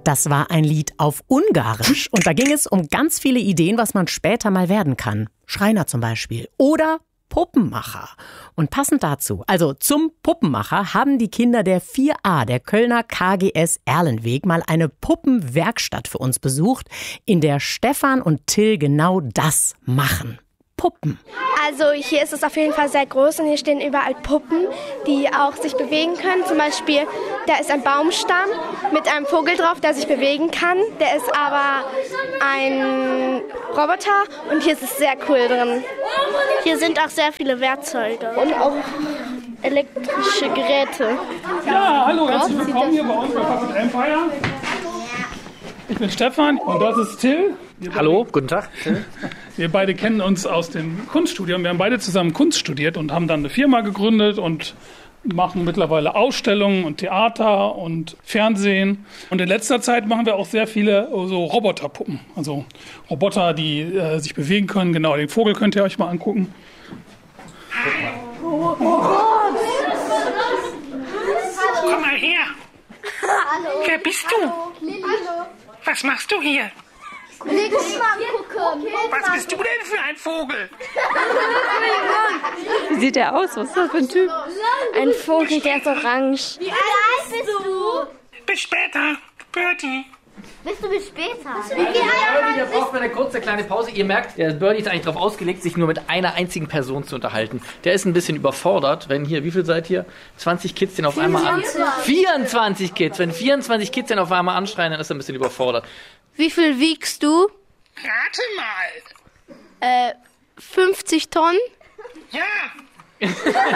Das war ein Lied auf Ungarisch. Und da ging es um ganz viele Ideen, was man später mal werden kann. Schreiner zum Beispiel. Oder Puppenmacher. Und passend dazu, also zum Puppenmacher, haben die Kinder der 4a, der Kölner KGS Erlenweg, mal eine Puppenwerkstatt für uns besucht, in der Stefan und Till genau das machen. Puppen. Also hier ist es auf jeden Fall sehr groß und hier stehen überall Puppen, die auch sich bewegen können. Zum Beispiel, da ist ein Baumstamm mit einem Vogel drauf, der sich bewegen kann. Der ist aber ein Roboter und hier ist es sehr cool drin. Hier sind auch sehr viele Werkzeuge und auch elektrische Geräte. Ja, hallo, herzlich willkommen hier bei uns bei Puppet Empire. Ich bin Stefan und das ist Till. Hallo, guten Tag. Wir beide kennen uns aus dem Kunststudium. Wir haben beide zusammen Kunst studiert und haben dann eine Firma gegründet und machen mittlerweile Ausstellungen und Theater und Fernsehen. Und in letzter Zeit machen wir auch sehr viele so Roboterpuppen. Also Roboter, die sich bewegen können. Genau, den Vogel könnt ihr euch mal angucken. Oh komm mal her. Hallo. Wer bist du? Hallo. Was machst du hier? Kollegen, gucken. Was bist du denn für ein Vogel? Wie sieht der aus? Was ist das für ein Typ? Ein Vogel, der ist orange. Wie alt bist du? Bis später, Birdie. Bist du bis später? Der braucht mal eine kurze kleine Pause. Ihr merkt, der Birdie ist eigentlich darauf ausgelegt, sich nur mit einer einzigen Person zu unterhalten. Der ist ein bisschen überfordert, wenn hier, wie viel seid ihr? 20 Kids den auf einmal an. 24 Kids. Wenn 24 Kids den auf einmal anschreien, dann ist er ein bisschen überfordert. Wie viel wiegst du? Rate mal. 50 Tonnen. Ja.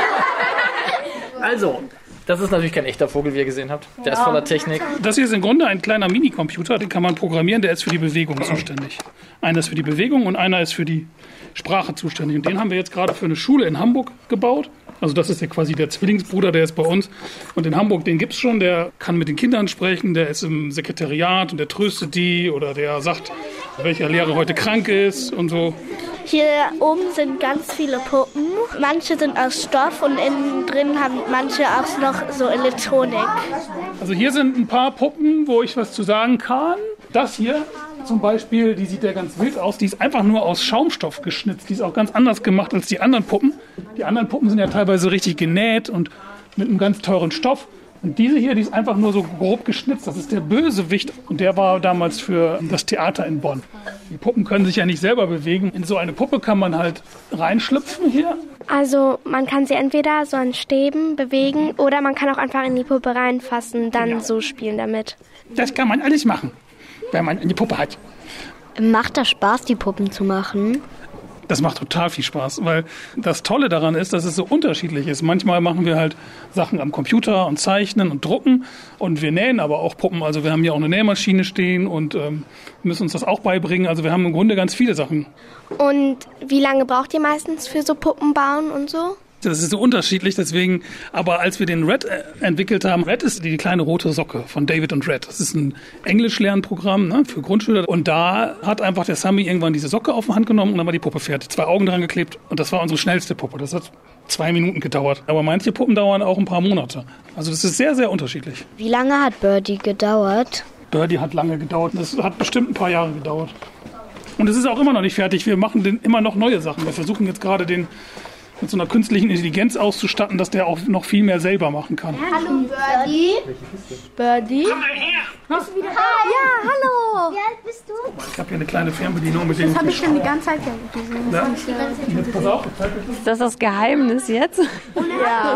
Also, das ist natürlich kein echter Vogel, wie ihr gesehen habt. Der ist voller Technik. Das hier ist im Grunde ein kleiner Minicomputer, den kann man programmieren, der ist für die Bewegung zuständig. Einer ist für die Bewegung und einer ist für die Sprache zuständig. Und den haben wir jetzt gerade für eine Schule in Hamburg gebaut. Also das ist ja quasi der Zwillingsbruder, der ist bei uns. Und in Hamburg, den gibt's schon, der kann mit den Kindern sprechen, der ist im Sekretariat und der tröstet die oder der sagt, welcher Lehrer heute krank ist und so. Hier oben sind ganz viele Puppen. Manche sind aus Stoff und innen drin haben manche auch noch so Elektronik. Also hier sind ein paar Puppen, wo ich was zu sagen kann. Das hier zum Beispiel, die sieht ja ganz wild aus. Die ist einfach nur aus Schaumstoff geschnitzt. Die ist auch ganz anders gemacht als die anderen Puppen. Die anderen Puppen sind ja teilweise richtig genäht und mit einem ganz teuren Stoff. Und diese hier, die ist einfach nur so grob geschnitzt. Das ist der Bösewicht und der war damals für das Theater in Bonn. Die Puppen können sich ja nicht selber bewegen. In so eine Puppe kann man halt reinschlüpfen hier. Also man kann sie entweder so an Stäben bewegen oder man kann auch einfach in die Puppe reinfassen, dann so spielen damit. Das kann man alles machen, wenn man eine Puppe hat. Macht das Spaß, die Puppen zu machen? Das macht total viel Spaß, weil das Tolle daran ist, dass es so unterschiedlich ist. Manchmal machen wir halt Sachen am Computer und zeichnen und drucken und wir nähen aber auch Puppen. Also wir haben hier auch eine Nähmaschine stehen und müssen uns das auch beibringen. Also wir haben im Grunde ganz viele Sachen. Und wie lange braucht ihr meistens für so Puppen bauen und so? Das ist so unterschiedlich, deswegen, aber als wir den Red entwickelt haben, Red ist die kleine rote Socke von David und Red. Das ist ein Englischlernprogramm, ne, für Grundschüler. Und da hat einfach der Sammy irgendwann diese Socke auf die Hand genommen und dann war die Puppe fertig. 2 Augen dran geklebt und das war unsere schnellste Puppe. Das hat 2 Minuten gedauert. Aber manche Puppen dauern auch ein paar Monate. Also das ist sehr, sehr unterschiedlich. Wie lange hat Birdie gedauert? Birdie hat lange gedauert. Das hat bestimmt ein paar Jahre gedauert. Und es ist auch immer noch nicht fertig. Wir machen immer noch neue Sachen. Wir versuchen jetzt gerade den mit so einer künstlichen Intelligenz auszustatten, dass der auch noch viel mehr selber machen kann. Hallo Birdie. Birdie? Komm mal her. Bist du wieder? Ja, hallo. Wie alt bist du? Ich habe hier eine kleine Fernbedienung mit dem. Das habe ich schon die ganze Zeit gesehen. Ja? Jetzt pass auf, ich zeig euch das. Ist das das Geheimnis jetzt? Ja.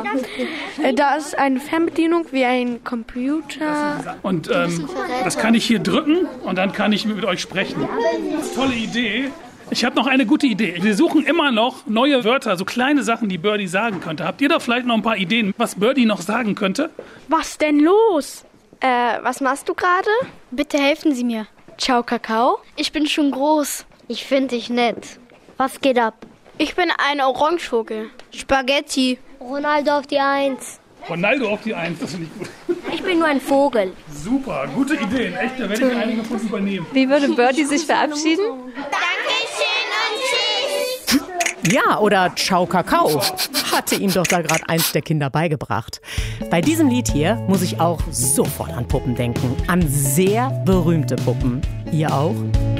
Da ist eine Fernbedienung wie ein Computer. Und das kann ich hier drücken und dann kann ich mit euch sprechen. Das ist eine tolle Idee. Ich habe noch eine gute Idee. Wir suchen immer noch neue Wörter, so kleine Sachen, die Birdie sagen könnte. Habt ihr da vielleicht noch ein paar Ideen, was Birdie noch sagen könnte? Was denn los? Was machst du gerade? Bitte helfen Sie mir. Ciao, Kakao. Ich bin schon groß. Ich finde dich nett. Was geht ab? Ich bin ein Orangevogel. Spaghetti. Ronaldo auf die 1. Ronaldo auf die 1, das finde ich gut. Ich bin nur ein Vogel. Super, gute Ideen. Echt, da werde ich einige von übernehmen. Wie würde Birdie sich verabschieden? Dankeschön und tschüss. Ja, oder Ciao Kakao. Hatte ihm doch da gerade eins der Kinder beigebracht. Bei diesem Lied hier muss ich auch sofort an Puppen denken. An sehr berühmte Puppen. Ihr auch?